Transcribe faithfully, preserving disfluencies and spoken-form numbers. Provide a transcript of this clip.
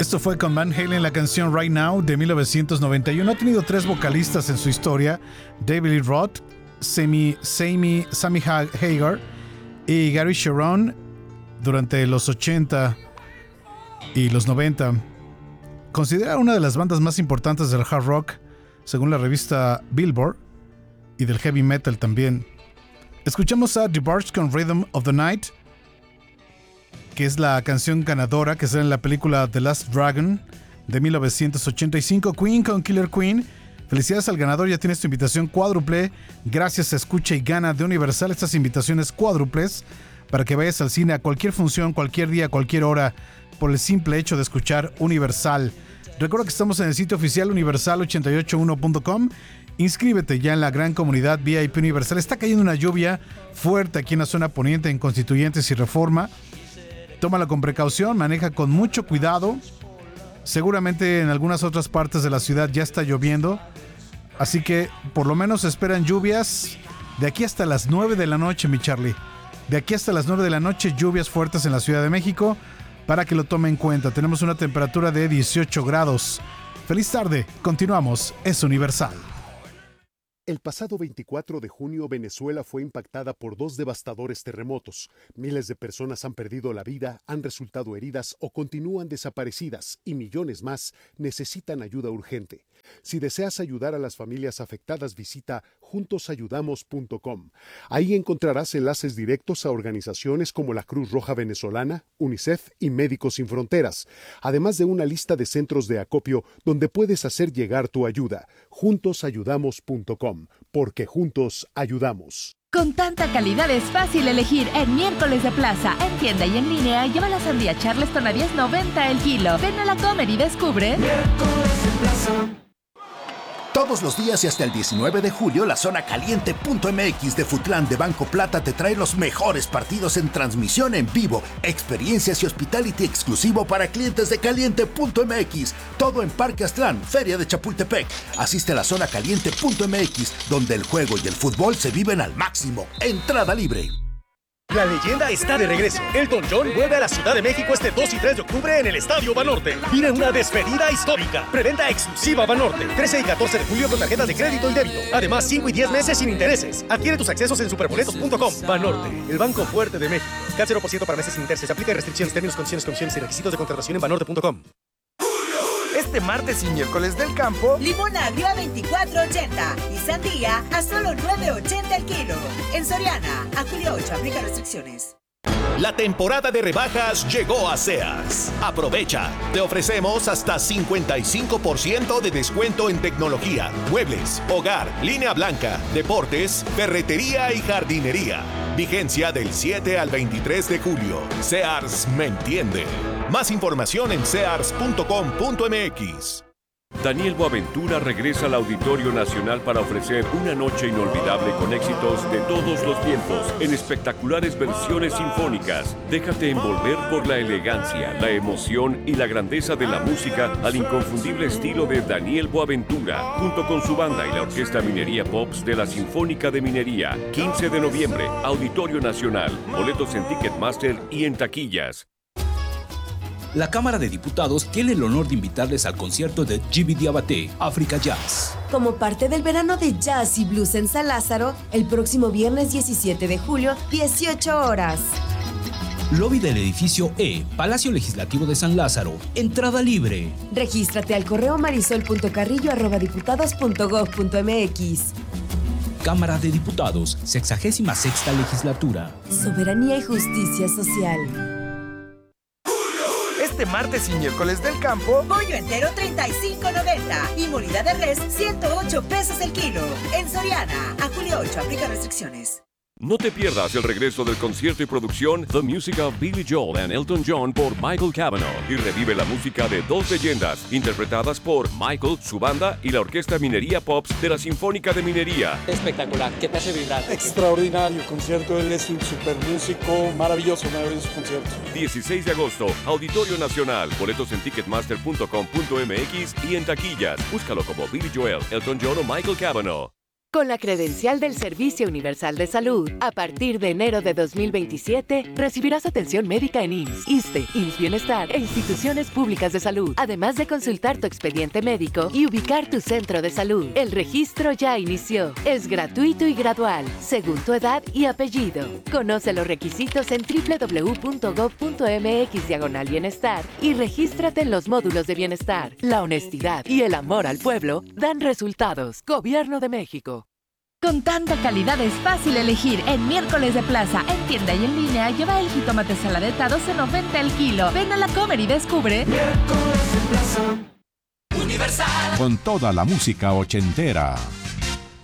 Esto fue con Van Halen, la canción Right Now de mil novecientos noventa y uno. Ha tenido tres vocalistas en su historia: David Lee Roth, Sammy, Sammy, Sammy Hagar y Gary Sharon durante los ochenta y los noventa. Considerada una de las bandas más importantes del hard rock, según la revista Billboard, y del heavy metal también. Escuchamos a The Barge con Rhythm of the Night, que es la canción ganadora que sale en la película The Last Dragon de mil novecientos ochenta y cinco. Queen con Killer Queen. Felicidades al ganador, ya tienes tu invitación cuádruple gracias a Escucha y Gana de Universal. Estas invitaciones cuádruples para que vayas al cine a cualquier función, cualquier día, cualquier hora, por el simple hecho de escuchar Universal. Recuerda que estamos en el sitio oficial universal ochenta y ocho uno punto com. Inscríbete ya en la gran comunidad V I P Universal. Está cayendo una lluvia fuerte aquí en la zona poniente, en Constituyentes y Reforma. Tómala con precaución, maneja con mucho cuidado. Seguramente en algunas otras partes de la ciudad ya está lloviendo. Así que por lo menos esperan lluvias de aquí hasta las nueve de la noche, mi Charlie. De aquí hasta las nueve de la noche, lluvias fuertes en la Ciudad de México, para que lo tome en cuenta. Tenemos una temperatura de dieciocho grados. Feliz tarde, continuamos, es Universal. El pasado veinticuatro de junio, Venezuela fue impactada por dos devastadores terremotos. Miles de personas han perdido la vida, han resultado heridas o continúan desaparecidas, y millones más necesitan ayuda urgente. Si deseas ayudar a las familias afectadas, visita juntos ayudamos punto com. Ahí encontrarás enlaces directos a organizaciones como la Cruz Roja Venezolana, UNICEF y Médicos Sin Fronteras, además de una lista de centros de acopio donde puedes hacer llegar tu ayuda. juntos ayudamos punto com, porque juntos ayudamos. Con tanta calidad es fácil elegir en Miércoles de Plaza. En tienda y en línea, lleva la sandía Charleston a diez noventa el kilo. Ven a la Comer y descubre Miércoles de Plaza. Todos los días y hasta el diecinueve de julio, la zona caliente punto m x de Futlán de Banco Plata te trae los mejores partidos en transmisión en vivo, experiencias y hospitality exclusivo para clientes de caliente punto m x. Todo en Parque Aztlán, Feria de Chapultepec. Asiste a la zona caliente punto m x, donde el juego y el fútbol se viven al máximo. Entrada libre. La leyenda está de regreso. Elton John vuelve a la Ciudad de México este dos y tres de octubre en el Estadio Banorte. Vive una despedida histórica. Preventa exclusiva Banorte. trece y catorce de julio con tarjetas de crédito y débito. Además, cinco y diez meses sin intereses. Adquiere tus accesos en superboletos punto com. Banorte, el banco fuerte de México. C A T cero por ciento para meses sin intereses. Aplica restricciones, términos, condiciones, comisiones y requisitos de contratación en banorte punto com. Este martes y miércoles del campo, limón agrio a veinticuatro ochenta y sandía a solo nueve ochenta el kilo. En Soriana, a julio ocho, aplica restricciones. La temporada de rebajas llegó a Sears. Aprovecha. Te ofrecemos hasta cincuenta y cinco por ciento de descuento en tecnología, muebles, hogar, línea blanca, deportes, ferretería y jardinería. Vigencia del siete al veintitrés de julio. Sears me entiende. Más información en sears punto com punto m x. Daniel Boaventura regresa al Auditorio Nacional para ofrecer una noche inolvidable con éxitos de todos los tiempos en espectaculares versiones sinfónicas. Déjate envolver por la elegancia, la emoción y la grandeza de la música al inconfundible estilo de Daniel Boaventura, junto con su banda y la Orquesta Minería Pops de la Sinfónica de Minería. quince de noviembre, Auditorio Nacional. Boletos en Ticketmaster y en taquillas. La Cámara de Diputados tiene el honor de invitarles al concierto de G B Diabaté, Africa Jazz. Como parte del verano de jazz y blues en San Lázaro, el próximo viernes diecisiete de julio, dieciocho horas. Lobby del edificio E, Palacio Legislativo de San Lázaro. Entrada libre. Regístrate al correo marisol punto carrillo arroba diputados punto gob punto m x. Cámara de Diputados, sexagésima sexta legislatura. Soberanía y justicia social. Este martes y miércoles del campo, pollo entero treinta y cinco noventa y molida de res ciento ocho pesos el kilo. En Soriana, a julio ocho, aplica restricciones. No te pierdas el regreso del concierto y producción The Music of Billy Joel and Elton John por Michael Cavanaugh, y revive la música de dos leyendas interpretadas por Michael, su banda y la Orquesta Minería Pops de la Sinfónica de Minería. Espectacular, que te hace vibrar. Extraordinario concierto, él es un super músico, maravilloso, maravilloso concierto. dieciséis de agosto, Auditorio Nacional. Boletos en ticketmaster punto com punto m x y en taquillas. Búscalo como Billy Joel, Elton John o Michael Cavanaugh. Con la credencial del Servicio Universal de Salud, a partir de enero de dos mil veintisiete, recibirás atención médica en I M S S, ISSSTE, I M S S Bienestar e instituciones públicas de salud, además de consultar tu expediente médico y ubicar tu centro de salud. El registro ya inició. Es gratuito y gradual, según tu edad y apellido. Conoce los requisitos en doble u doble u doble u punto gob punto eme equis diagonal bienestar y regístrate en los módulos de bienestar. La honestidad y el amor al pueblo dan resultados. Gobierno de México. Con tanta calidad es fácil elegir. En Miércoles de Plaza, en tienda y en línea, lleva el jitomate saladeta a doce noventa el kilo. Ven a la Comer y descubre Miércoles de Plaza. Universal. Con toda la música ochentera.